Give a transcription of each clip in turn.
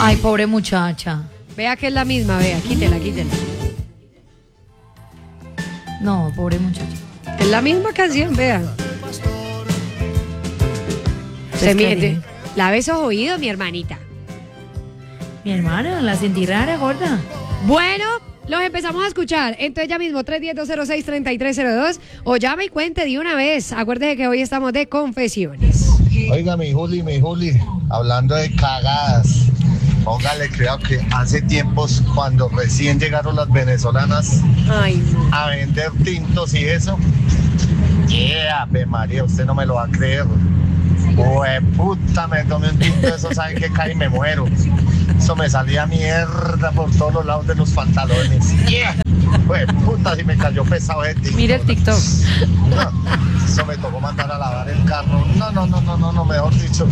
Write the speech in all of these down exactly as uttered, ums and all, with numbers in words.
Ay, pobre muchacha. Vea que es la misma, vea, quítela, quítela. No, pobre muchacha. Es la misma canción, vea. Se miente. Lave esos oídos, mi hermanita. Mi hermana, la sentí rara, gorda. Bueno, los empezamos a escuchar. Entonces ya mismo, tres uno cero, dos cero seis, tres tres cero dos o llame y cuente de una vez. Acuérdese que hoy estamos de confesiones. Oiga, mi Juli, mi Juli, hablando de cagadas, póngale cuidado que hace tiempos cuando recién llegaron las venezolanas Ay, no. a vender tintos y eso, yeah, Ave María, usted no me lo va a creer. Ué, puta, me tomé un tinto de eso, ¿saben qué? Caí y me muero. Eso me salía mierda por todos los lados de los pantalones. Yeah. Ué, puta, si me cayó pesado de tinto. Mira el TikTok. No, eso me tocó mandar a lavar el carro. No, no, no, no, no, no, mejor dicho.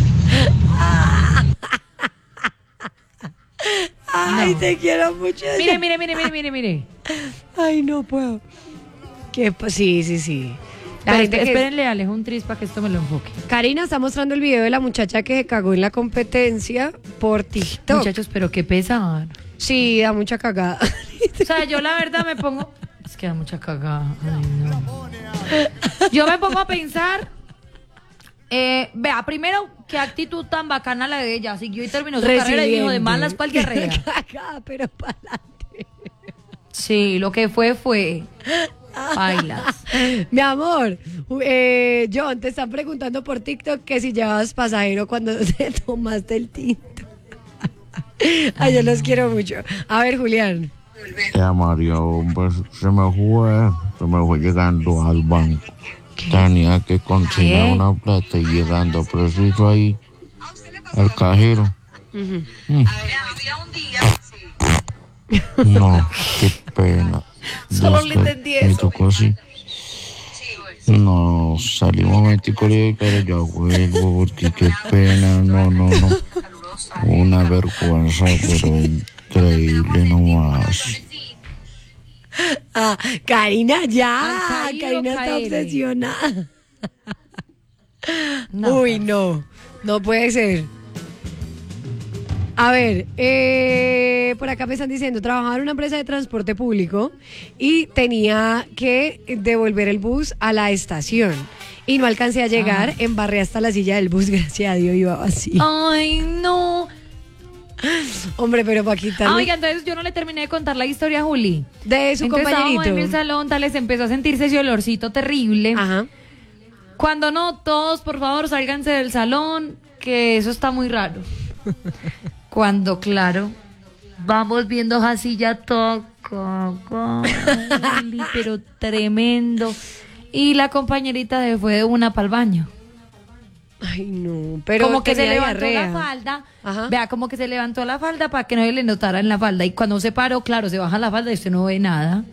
Ay, No. te quiero mucho. Mire, mire, mire, mire, mire, mire. Ay, no puedo. ¿Qué? pa- Sí, sí, sí. La Pero gente que- espérenle, Alejo, un tris para que esto me lo enfoque. Karina está mostrando el video de la muchacha que se cagó en la competencia por TikTok. Muchachos, pero qué pesar. Sí, da mucha cagada. O sea, yo la verdad me pongo... Es que da mucha cagada. Ay, no. Yo me pongo a pensar... Eh, vea, primero, qué actitud tan bacana la de ella. Siguió y terminó su carrera y dijo de malas pa'l guerrera. Cagada, pero para adelante. Sí, lo que fue fue... Bailas. Mi amor, eh, John, te están preguntando por TikTok que si llevabas pasajero cuando te tomaste el tinto. Ay, yo los quiero mucho. A ver, Julián. Ya, Mario, pues se me fue, se me fue llegando al banco. Tenía que consignar ¿Qué? una plata y llegando preciso ahí al cajero. Ujú. Mm. No, qué pena. Solo le Después entendí me eso. tocó así. No, salí un momentico, le dije, pero ya vuelvo porque qué pena, no, no, no. Una vergüenza, pero increíble nomás. Ah, Karina, ya. Al caído, Karina está caere. obsesionada. No, Uy, no. No puede ser. A ver, eh, por acá me están diciendo, trabajaba en una empresa de transporte público y tenía que devolver el bus a la estación. Y no alcancé a llegar, Ajá. embarré hasta la silla del bus, gracias a Dios iba vacío. Ay, no. Hombre, pero para Ah, quitarle oiga, entonces yo no le terminé de contar la historia a Juli. de su Entonces estábamos en el compañerito. salón, tal, les empezó a sentirse ese olorcito terrible. Ajá. Cuando no, todos, por favor, sálganse del salón, que eso está muy raro. Cuando, claro, vamos viendo así ya todo, Juli, pero tremendo. Y la compañerita se fue de una para el baño. Ay, no, pero Como que se tenía levantó diarrea. la falda. Ajá. Vea, como que se levantó la falda para que no se le notara en la falda. Y cuando se paró, claro, se baja la falda y usted no ve nada.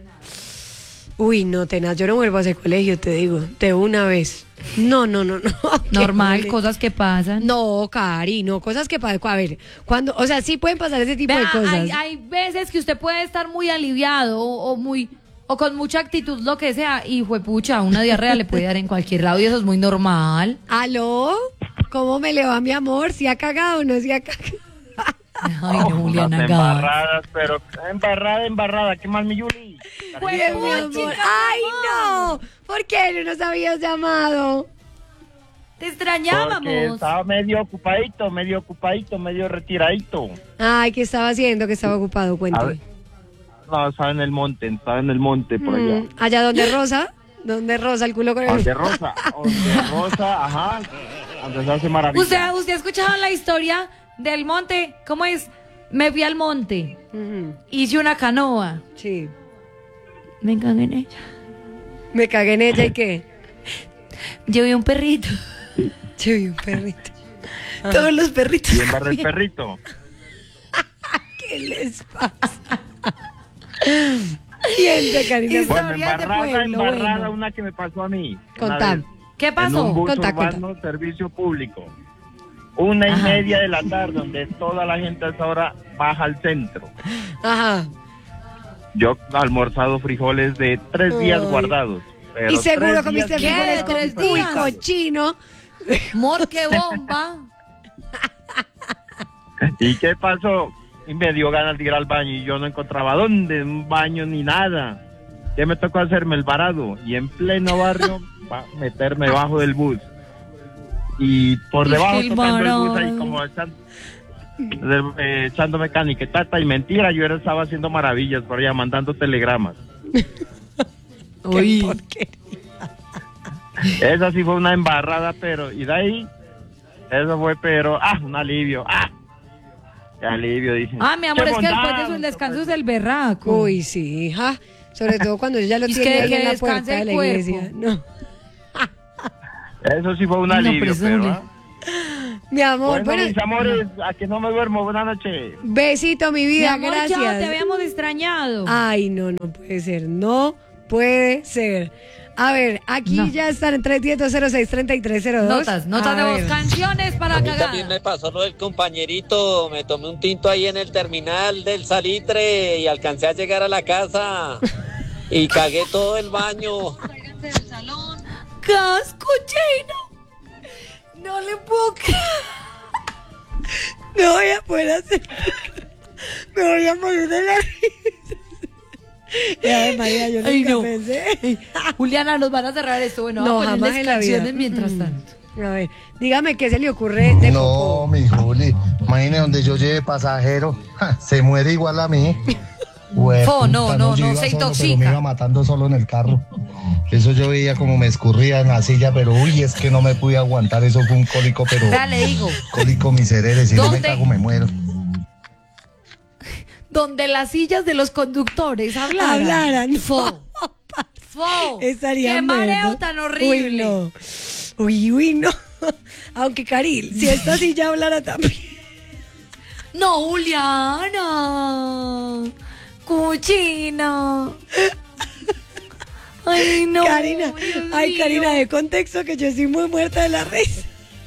Uy, no, tenaz, yo no vuelvo a ese colegio, te digo, de una vez. No, no, no, no. qué Normal, molesta. cosas que pasan. No, Cari, no, cosas que pasan. A ver, cuando, o sea, sí pueden pasar ese tipo Vea, de cosas. hay, hay veces que usted puede estar muy aliviado o, o muy o con mucha actitud, lo que sea, y juepucha, una diarrea le puede dar en cualquier lado y eso es muy normal. ¿Aló? ¿Cómo me le va, mi amor? ¿Si ha cagado o no si ha cagado? Ay, no, Juliana Unas Gas. embarradas, pero embarrada, embarrada, qué mal mi Yuli. Bien, mi amor. ¡Ay, no! ¿Por qué no nos habías llamado? Te Porque extrañábamos. estaba medio ocupadito, medio ocupadito, medio retiradito. Ay, ¿qué estaba haciendo? Que estaba ocupado, A ver, cuéntame. no, estaba en el monte, estaba en el monte por allá. Mm, ¿allá donde Rosa? ¿Dónde Rosa el culo con el... Donde Rosa, donde Rosa, ajá, donde se hace maravilla. ¿Usted, ¿Usted ha escuchado la historia del monte? ¿Cómo es? Me fui al monte, Ujú, hice una canoa. sí. Me cagué en ella. Me cagué en ella y qué. Yo vi un perrito. Yo vi un perrito. Todos los perritos. Y embarré el perrito. ¿Qué les pasa? Siente, Karina. Bueno, Historias de embarrada, pueblo, embarrada, bueno. una que me pasó a mí. una Contá. vez. ¿Qué En pasó? un bus Contá, urbano, servicio público. Una y Ajá. media de la tarde, donde toda la gente a esa hora baja al centro. Ajá. Yo he almorzado frijoles de tres días Ay. guardados. pero Y seguro tres comiste días frijoles ¿Qué? con ¿Tres uy, días? cochino. Mor, qué bomba. ¿Y qué pasó? Y me dio ganas de ir al baño y yo no encontraba dónde, un baño ni nada. ¿Qué me tocó hacerme? El varado. Y en pleno barrio, va, meterme debajo del bus. Y por debajo El tocando varado. el bus ahí como echando, eh, echando caniquetata y mentira. Yo era, estaba haciendo maravillas por allá, mandando telegramas. Uy. Esa sí fue una embarrada, pero... Y de ahí, eso fue, pero... Ah, un alivio. Ah, qué alivio, dicen. Ah, mi amor, Qué es que después bondad. de su descanso es el berraco. Uy, sí, hija. Sobre todo cuando ya lo Y es tiene que- ahí que en la descanse puerta de el la cuerpo. iglesia. No. Eso sí fue un No, pero alivio, eso pero... le- ah. Mi amor, Bueno, bueno, mis amores, a que no me duermo. Buenas noches. besito, mi Mi vida, amor, gracias. ya te habíamos extrañado. Ay, no, no puede ser, no puede ser. A ver, aquí No. ya están en tres uno cero cero seis tres tres cero dos. Notas, notas A de voz, ver. canciones para A mí también me cagar. pasó lo del compañerito, me tomé un tinto ahí en el terminal del Salitre y alcancé a llegar a la casa y cagué todo el baño. Casco, Chino. No le puedo creer. No voy a poder hacer. Me voy a morir de la risa. Ya, María, yo Ay, nunca no. pensé. Juliana, nos van a cerrar esto. Bueno, No, vamos a jamás ponerles en la vida. canciones mientras Mm. tanto. A ver, dígame qué se le ocurre de No, popó. mi Juli, imagine donde yo lleve pasajero, ja, se muere igual a mí. Hue Fo, puta, no, no, yo no, iba se solo, intoxica. pero me iba matando solo en el carro. Eso yo veía como me escurría en la silla, pero uy, es que no me pude aguantar, eso fue un cólico, pero Ya le digo, cólico miserere, si no me ¿Dónde? cago me muero. donde las sillas de los conductores hablaran. Hablaran. Fo. Fo. Estaría Qué mareo muerto. tan horrible. Uy, no. Uy, uy, no. Aunque, Caril, si esta silla hablara también. No, Juliana. Cochina. Ay, no. Karina, Dios ay, mío. Karina, de contexto que yo estoy muy muerta de la risa.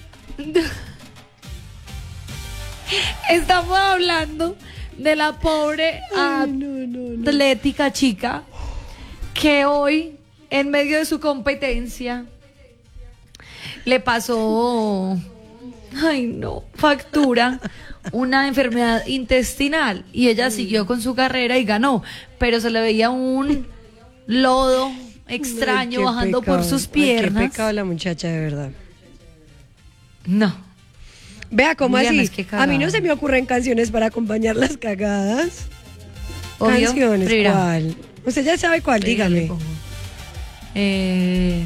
Estamos hablando de la pobre Ay, no, no, no. atlética chica que hoy, en medio de su competencia, le pasó, ay no, factura, una enfermedad intestinal y ella siguió con su carrera y ganó, pero se le veía un lodo extraño Ay, qué bajando por pecado. sus Ay, piernas. qué pecado la muchacha, de verdad. No. Vea, ¿cómo Juliana, así? es que A mí no cagada. se me ocurren canciones para acompañar las cagadas. Obvio, Canciones, pero mira, ¿cuál? Usted ya sabe cuál, venga, le dígame. pongo. Eh,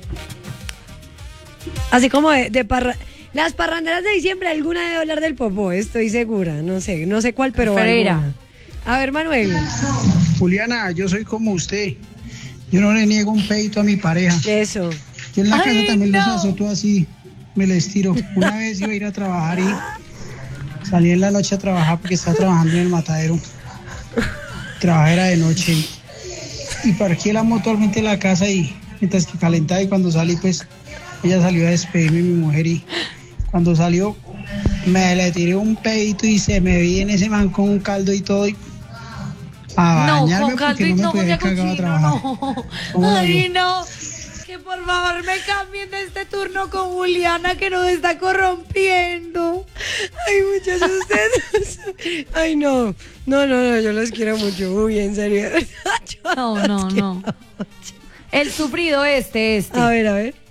Así como de, de parra... Las parranderas de diciembre, alguna debe hablar del popó, estoy segura. No sé, no sé cuál, pero Ferreira. alguna. A ver, Manuel. Juliana, yo soy como usted. Yo no le niego un peito a mi pareja. Eso. Yo en la Ay, casa también los no. azoto así, me les tiro. Una vez iba a ir a trabajar y salí en la noche a trabajar porque estaba trabajando en el matadero. Trabajé era de noche y parqué la moto al frente de la casa y mientras que calentaba y cuando salí pues ella salió a despedirme, mi mujer, y cuando salió me le tiré un pedito y se me vi en ese man con un caldo y todo y a no, bañarme con caldo porque y no me no, podía ya haber cagado a cochino, trabajar. no. ¿Cómo la Ay, vio? no. Que por favor me cambien de este turno con Juliana que nos está corrompiendo. Ay, muchachos, ustedes. Ay, no. No, no, no, yo los quiero mucho. Uy, en serio. de verdad, yo No, los no, quiero no. mucho. El sufrido este, este. A ver, a ver.